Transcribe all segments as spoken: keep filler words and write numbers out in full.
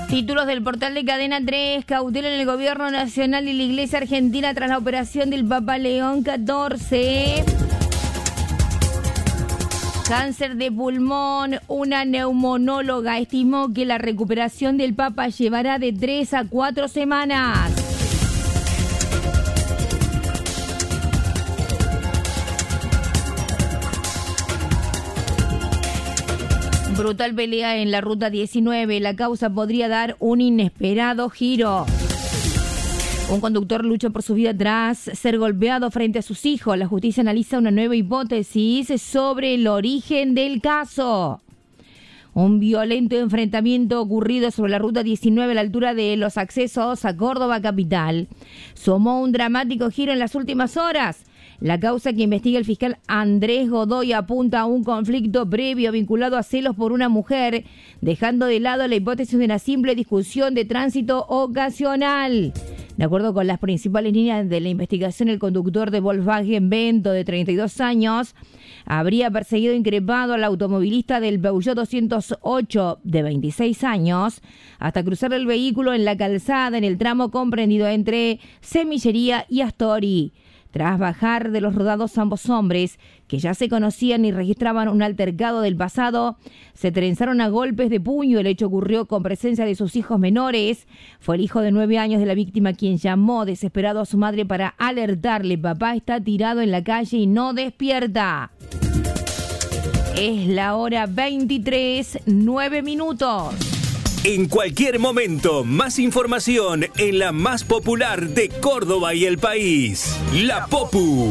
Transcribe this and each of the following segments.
Títulos del portal de Cadena tres, cautela en el gobierno nacional y la Iglesia Argentina tras la operación del Papa León catorce. Cáncer de pulmón, una neumonóloga estimó que la recuperación del Papa llevará de tres a cuatro semanas. Brutal pelea en la ruta diecinueve. La causa podría dar un inesperado giro. Un conductor lucha por su vida tras ser golpeado frente a sus hijos. La justicia analiza una nueva hipótesis sobre el origen del caso. Un violento enfrentamiento ocurrido sobre la ruta diecinueve a la altura de los accesos a Córdoba capital tomó un dramático giro en las últimas horas. La causa que investiga el fiscal Andrés Godoy apunta a un conflicto previo vinculado a celos por una mujer, dejando de lado la hipótesis de una simple discusión de tránsito ocasional. De acuerdo con las principales líneas de la investigación, el conductor de Volkswagen Vento, de treinta y dos años, habría perseguido e increpado al automovilista del Peugeot doscientos ocho, de veintiséis años, hasta cruzar el vehículo en la calzada en el tramo comprendido entre Semillería y Astori. Tras bajar de los rodados, ambos hombres, que ya se conocían y registraban un altercado del pasado, se trenzaron a golpes de puño. El hecho ocurrió con presencia de sus hijos menores. Fue el hijo de nueve años de la víctima quien llamó desesperado a su madre para alertarle: papá está tirado en la calle y no despierta. Es la hora veintitrés, nueve minutos. En cualquier momento, más información en la más popular de Córdoba y el país, La Popu.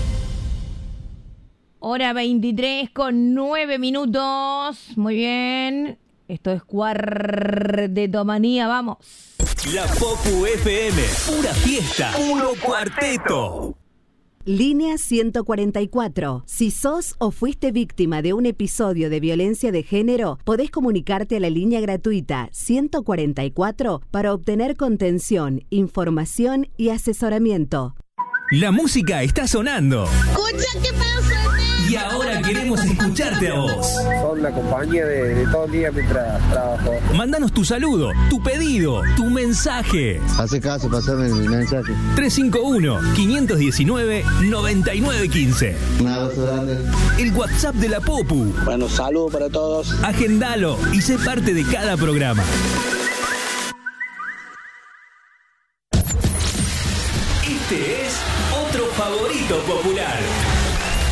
Hora veintitrés con nueve minutos. Muy bien. Esto es Cuartetomanía, vamos. La Popu F M, pura fiesta, puro cuarteto. Línea ciento cuarenta y cuatro. Si sos o fuiste víctima de un episodio de violencia de género, podés comunicarte a la línea gratuita ciento cuarenta y cuatro para obtener contención, información y asesoramiento. La música está sonando. Escucha, ¿qué pasa? Y ahora queremos escucharte a vos. Son la compañía de, de todo el día mientras trabajo. Mándanos tu saludo, tu pedido, tu mensaje. Hace caso, pasame el mensaje. tres cinco uno, cinco uno nueve, nueve nueve uno cinco. Un abrazo grande. El WhatsApp de La Popu. Bueno, saludos para todos. Agendalo y sé parte de cada programa. Este es otro favorito popular.